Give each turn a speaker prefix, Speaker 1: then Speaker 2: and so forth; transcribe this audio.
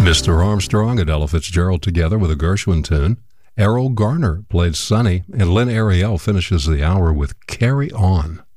Speaker 1: Mr. Armstrong and Ella Fitzgerald together with a Gershwin tune. Errol Garner played Sonny, and Lynn Ariel finishes the hour with Carry On.